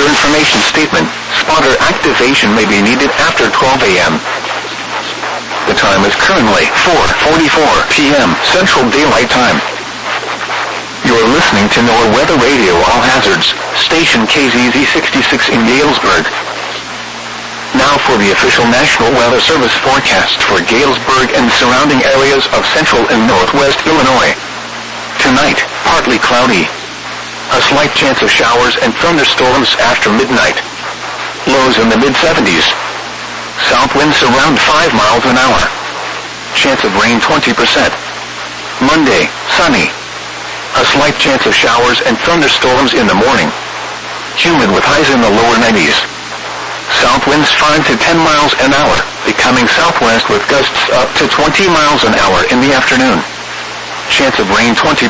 weather information statement, spotter activation may be needed after 12 a.m. The time is currently 4:44 p.m. Central Daylight Time. You're listening to NOAA Weather Radio All Hazards, station KZZ 66 in Galesburg. Now for the official National Weather Service forecast for Galesburg and surrounding areas of central and northwest Illinois. Tonight, partly cloudy. A slight chance of showers and thunderstorms after midnight. Lows in the mid-70s. South winds around 5 miles an hour. Chance of rain 20%. Monday, sunny. A slight chance of showers and thunderstorms in the morning. Humid with highs in the lower 90s. South winds 5 to 10 miles an hour, becoming southwest with gusts up to 20 miles an hour in the afternoon. Chance of rain 20%.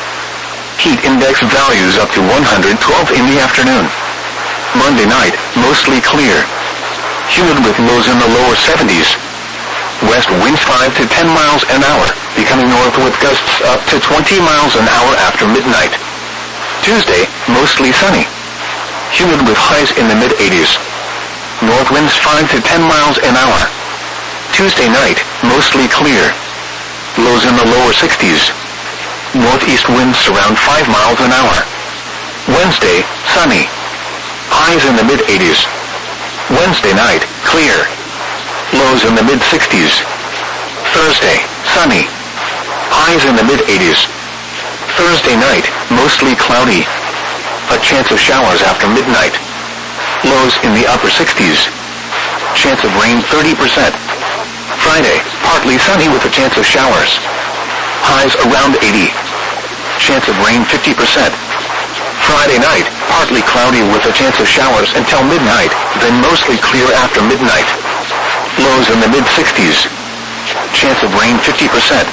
Heat index values up to 112 in the afternoon. Monday night, mostly clear. Humid with lows in the lower 70s. West winds 5 to 10 miles an hour, becoming north with gusts up to 20 miles an hour after midnight. Tuesday, mostly sunny. Humid with highs in the mid-80s. North winds 5 to 10 miles an hour. Tuesday night, mostly clear. Lows in the lower 60s. Northeast winds around 5 miles an hour. Wednesday, sunny. Highs in the mid-80s. Wednesday night, clear. Lows in the mid-60s. Thursday, sunny. Highs in the mid-80s. Thursday night, mostly cloudy. A chance of showers after midnight. Lows in the upper 60s. Chance of rain 30%. Friday, partly sunny with a chance of showers. Highs around 80. Chance of rain 50%. Friday night, partly cloudy with a chance of showers until midnight, then mostly clear after midnight. Lows in the mid-60s. Chance of rain 50%.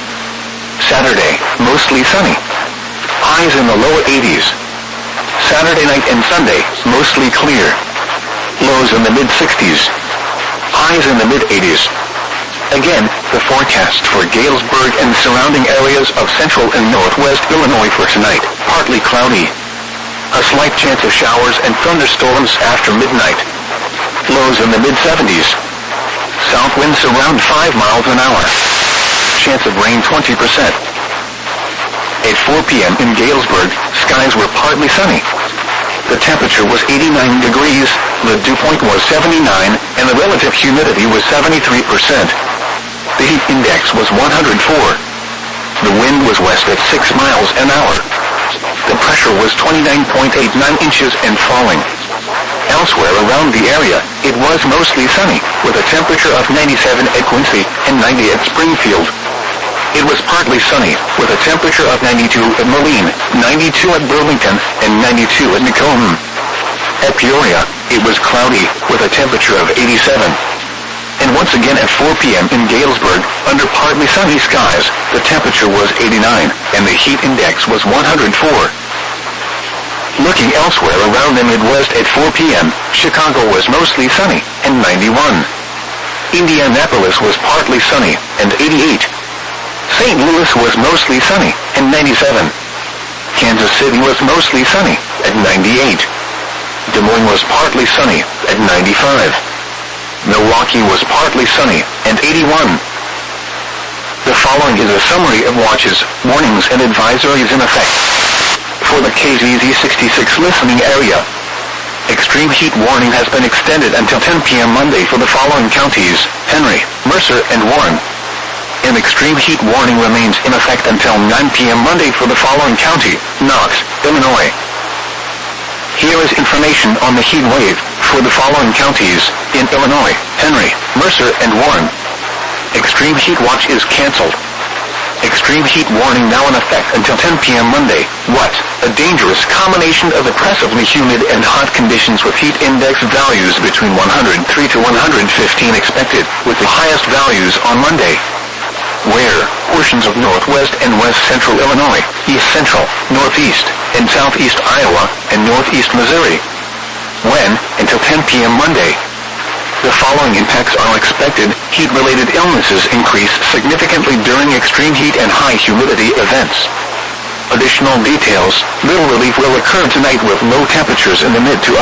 Saturday, mostly sunny. Highs in the lower 80s. Saturday night and Sunday, mostly clear. Lows in the mid-60s. Highs in the mid-80s. Again, the forecast for Galesburg and surrounding areas of central and northwest Illinois for tonight. Partly cloudy. A slight chance of showers and thunderstorms after midnight. Lows in the mid-70s. South winds around 5 miles an hour. Chance of rain 20%. At 4 p.m. in Galesburg, skies were partly sunny. The temperature was 89 degrees, the dew point was 79, and the relative humidity was 73%. The heat index was 104. The wind was west at 6 miles an hour. The pressure was 29.89 inches and falling. Elsewhere around the area, it was mostly sunny, with a temperature of 97 at Quincy and 90 at Springfield. It was partly sunny, with a temperature of 92 at Moline, 92 at Burlington, and 92 at Macomb. At Peoria, it was cloudy, with a temperature of 87. And once again at 4 p.m. in Galesburg, under partly sunny skies, the temperature was 89, and the heat index was 104. Looking elsewhere around the Midwest at 4 p.m., Chicago was mostly sunny, and 91. Indianapolis was partly sunny, and 88. St. Louis was mostly sunny, and 97. Kansas City was mostly sunny, at 98. Des Moines was partly sunny, at 95. Milwaukee was partly sunny, and 81. The following is a summary of watches, warnings, and advisories in effect for the KZZ 66 listening area. Extreme heat warning has been extended until 10 p.m. Monday for the following counties: Henry, Mercer, and Warren. An extreme heat warning remains in effect until 9 p.m. Monday for the following county: Knox, Illinois. Here is information on the heat wave for the following counties in Illinois: Henry, Mercer, and Warren. Extreme heat watch is canceled. Extreme heat warning now in effect until 10 p.m. Monday. What? A dangerous combination of oppressively humid and hot conditions with heat index values between 103 to 115 expected, with the highest values on Monday. Where? Portions of northwest and west central Illinois, east central, northeast, and southeast Iowa, and northeast Missouri. When? Until 10 p.m. Monday. The following impacts are expected. Heat-related illnesses increase significantly during extreme heat and high humidity events. Additional details. Little relief will occur tonight with low temperatures in the mid to